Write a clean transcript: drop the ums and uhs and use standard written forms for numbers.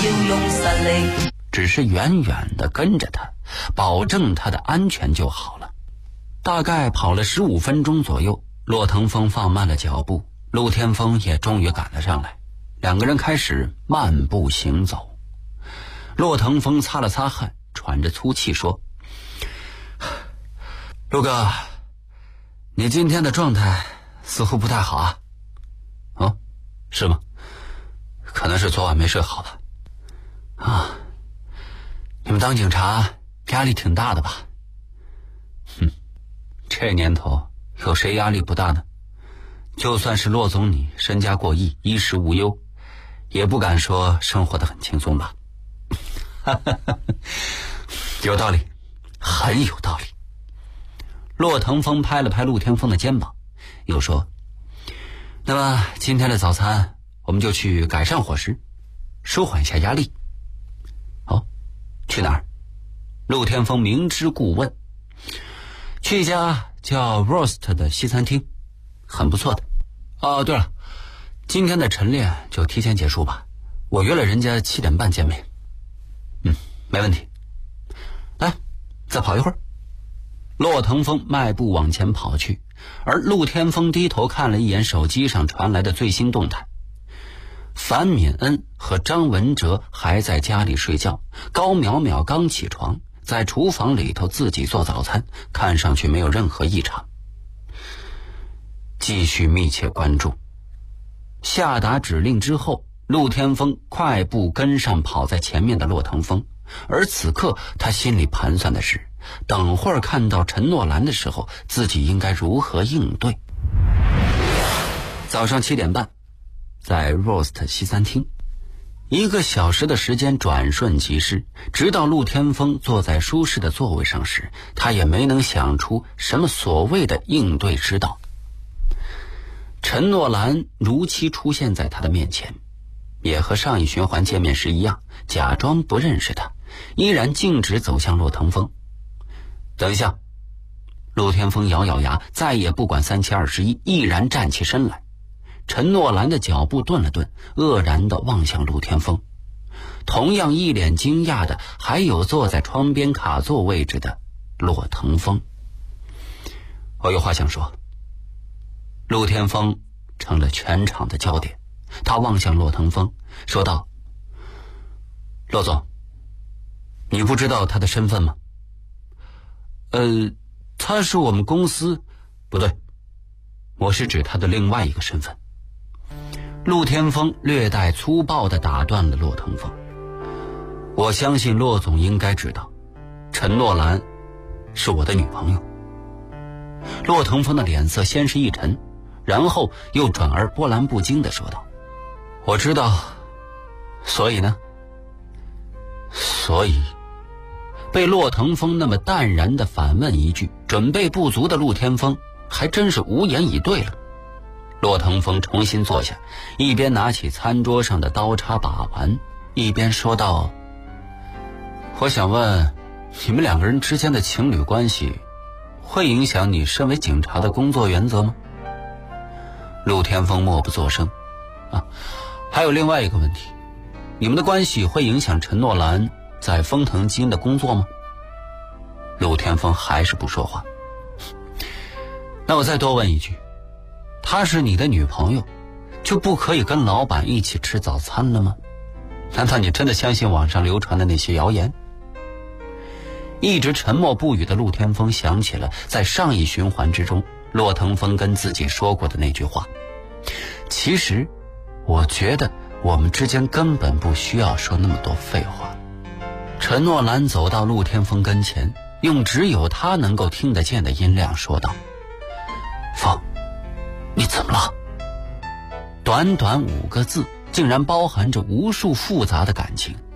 用实力， 只是远远地跟着他，保证他的安全就好了。大概跑了15分钟左右，骆腾风放慢了脚步，陆天风也终于赶了上来，两个人开始漫步行走。骆腾风擦了擦汗，喘着粗气说：陆哥，你今天的状态似乎不太好啊。哦，是吗？可能是昨晚没睡好吧。啊，你们当警察压力挺大的吧？这年头有谁压力不大呢？就算是骆总你身家过亿，衣食无忧，也不敢说生活得很轻松吧。有道理，很有道理。骆腾风拍了拍陆天风的肩膀，又说：那么今天的早餐我们就去改善伙食，舒缓一下压力。哦，去哪儿？陆天风明知故问。去一家叫 Roast 的西餐厅，很不错的。哦，对了，今天的晨练就提前结束吧，我约了人家7点半见面。没问题。来，再跑一会儿。骆腾风迈步往前跑去，而陆天风低头看了一眼手机上传来的最新动态。樊敏恩和张文哲还在家里睡觉，高淼淼刚起床，在厨房里头自己做早餐，看上去没有任何异常。继续密切关注。下达指令之后，陆天风快步跟上跑在前面的骆腾风，而此刻他心里盘算的是，等会儿看到陈诺兰的时候，自己应该如何应对。早上7点半，在 Roast 西餐厅，1个小时的时间转瞬即逝，直到陆天风坐在舒适的座位上时，他也没能想出什么所谓的应对之道。陈诺兰如期出现在他的面前，也和上一循环见面时一样，假装不认识他，依然径直走向骆腾风。等一下。陆天风咬咬牙，再也不管3七21，毅然站起身来。陈诺兰的脚步顿了顿，愕然地望向陆天风。同样一脸惊讶的还有坐在窗边卡座位置的骆腾风。我有话想说。陆天风成了全场的焦点，他望向骆腾风说道：骆总，你不知道他的身份吗？他是我们公司……不对，我是指他的另外一个身份。陆天风略带粗暴地打断了骆腾风。我相信骆总应该知道，陈诺兰是我的女朋友。骆腾风的脸色先是一沉，然后又转而波澜不惊地说道：我知道，所以呢？所以被骆腾风那么淡然地反问一句，准备不足的陆天风还真是无言以对了。骆腾风重新坐下，一边拿起餐桌上的刀叉把玩，一边说道：我想问，你们2个人之间的情侣关系会影响你身为警察的工作原则吗？陆天风默不作声。还有另外一个问题，你们的关系会影响陈诺兰在丰腾基因的工作吗？陆天风还是不说话。那我再多问一句，她是你的女朋友，就不可以跟老板一起吃早餐了吗？难道你真的相信网上流传的那些谣言？一直沉默不语的陆天风想起了在上一循环之中骆腾风跟自己说过的那句话：其实我觉得我们之间根本不需要说那么多废话。陈诺兰走到陆天风跟前，用只有他能够听得见的音量说道：风，你怎么了？短短5个字竟然包含着无数复杂的感情。